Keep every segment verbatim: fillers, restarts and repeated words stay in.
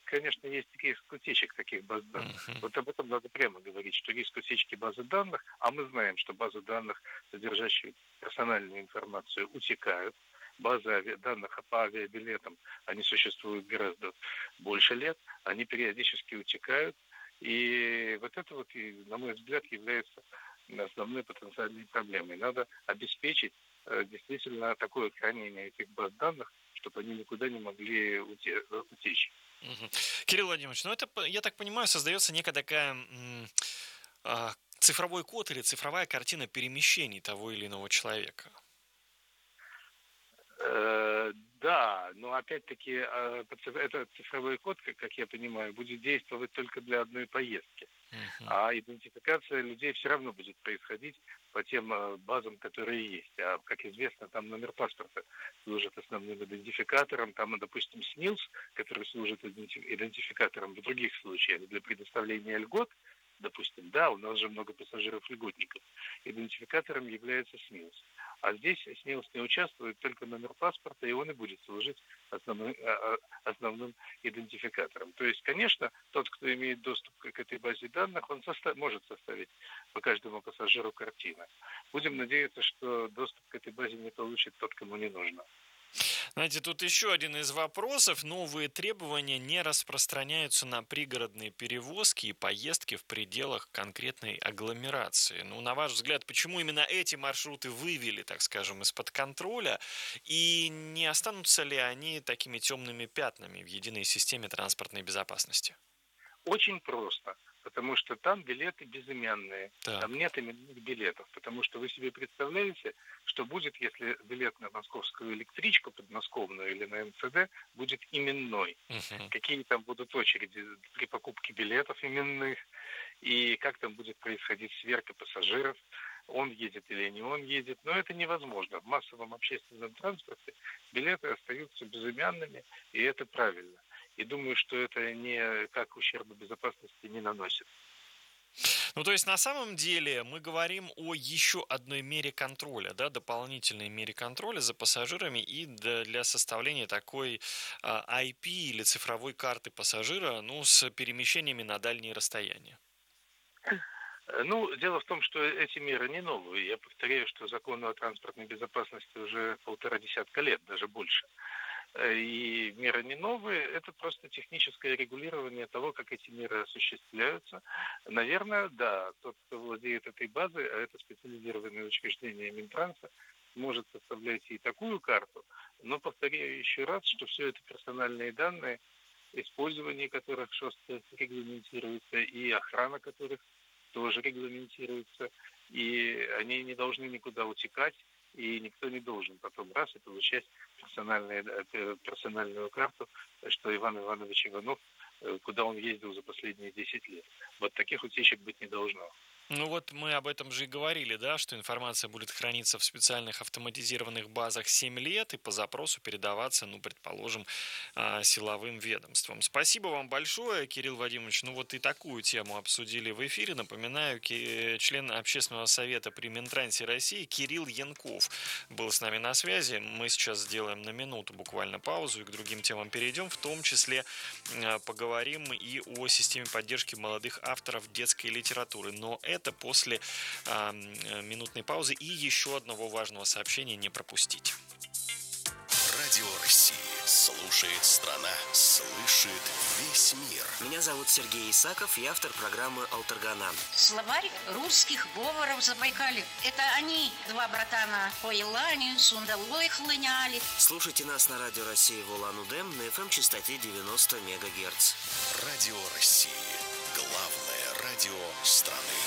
конечно, есть риск утечек таких баз данных. Мгм. Вот об этом надо прямо говорить, что риск утечки базы данных, а мы знаем, что базы данных, содержащие персональную информацию, утекают. Базы ави- данных по авиабилетам, они существуют гораздо больше лет, они периодически утекают. И вот это вот, и, на мой взгляд, является основной потенциальной проблемой. Надо обеспечить э, действительно такое хранение этих баз данных, чтобы они никуда не могли уте- э, утечь. Мгм. Кирилл Владимирович, ну это, п- я так понимаю, создается некая такая м, а, цифровой код или цифровая картина перемещений того или иного человека. Э, Да, но опять-таки э, по циф- этот цифровой код, как как я понимаю, будет действовать только для одной поездки. Мгм. А идентификация людей все равно будет происходить по тем э, базам, которые есть. А, как известно, там номер паспорта служит основным идентификатором. Там, допустим, СНИЛС, который служит иденти- идентификатором в других случаях для предоставления льгот, допустим, да, у нас же много пассажиров-льготников, идентификатором является СНИЛС. А здесь СНИЛС не участвует, только номер паспорта, и он и будет служить основной, а, а, основным идентификатором. То есть, конечно, тот, кто имеет доступ к к этой базе данных, он состав, может составить по каждому пассажиру картину. Будем надеяться, что доступ к этой базе не получит тот, кому не нужно. Знаете, тут еще один из вопросов. Новые требования не распространяются на пригородные перевозки и поездки в пределах конкретной агломерации. Ну, на ваш взгляд, почему именно эти маршруты вывели, так скажем, из-под контроля? И не останутся ли они такими темными пятнами в единой системе транспортной безопасности? Очень просто, потому что там билеты безымянные, там Так. нет именных билетов, потому что вы себе представляете, что будет, если билет на московскую электричку подмосковную или на МЦД будет именной. Мгм. Какие там будут очереди при покупке билетов именных, и как там будет происходить сверка пассажиров, он едет или не он едет. Но это невозможно. В массовом общественном транспорте билеты остаются безымянными, и это правильно. И думаю, что это никак ущерба безопасности не наносит. Ну, то есть, на самом деле, мы говорим о еще одной мере контроля, да, дополнительной мере контроля за пассажирами и д- для составления такой а, ай пи или цифровой карты пассажира, ну, с перемещениями на дальние расстояния. Э, Ну, дело в том, что эти меры не новые. Я повторяю, что закону о транспортной безопасности уже полтора десятка лет, даже больше. Э, И меры не новые, это просто техническое регулирование того, как эти меры осуществляются. Наверное, да, тот, кто владеет этой базой, а это специализированное учреждение Минтранса, может составлять и такую карту, но повторяю еще раз, что все это персональные данные, использование которых жестко регламентируется, и охрана которых тоже регламентируется, и они не должны никуда утекать, и никто не должен потом раз и получать персональные, э, персональную карту, что Иван Иванович Иванов, э, куда он ездил за последние десять лет. Вот таких утечек быть не должно. Ну вот мы об этом же и говорили, да, что информация будет храниться в специальных автоматизированных базах семь лет и по запросу передаваться, ну, предположим, а, силовым ведомствам. Спасибо вам большое, Кирилл Вадимович. Ну вот и такую тему обсудили в эфире. Напоминаю, ки- член общественного совета при Минтрансе России Кирилл Янков был с нами на связи. Мы сейчас сделаем на минуту буквально паузу и к другим темам перейдем, в том числе а, поговорим и о системе поддержки молодых авторов детской литературы. Но это после а, минутной паузы и еще одного важного сообщения не пропустить. Радио России. Слушает страна. Слышит весь мир. Меня зовут Сергей Исаков, я автор программы «Алтаргана». Словарь русских говоров Забайкалья. Это они, два братана, по Елане, сундалой хлыняли. Слушайте нас на Радио России в Улан-Удэ на эф эм-частоте девяносто мегагерц. Радио России. Главное радио страны.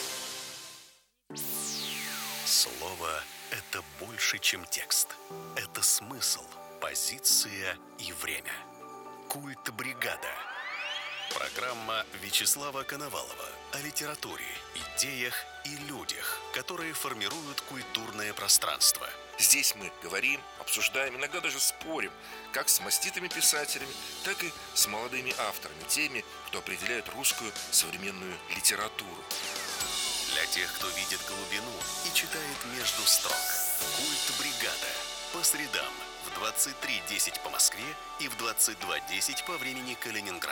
Слово – это больше, чем текст. Это смысл, позиция и время. Культ бригада. Программа Вячеслава Коновалова о литературе, идеях и людях, которые формируют культурное пространство. Здесь мы говорим, обсуждаем, иногда даже спорим, как с маститыми писателями, так и с молодыми авторами, теми, кто определяет русскую современную литературу. Для тех, кто видит глубину и читает между строк. Культ бригада. По средам в двадцать три десять по Москве и в двадцать два десять по времени Калининграда.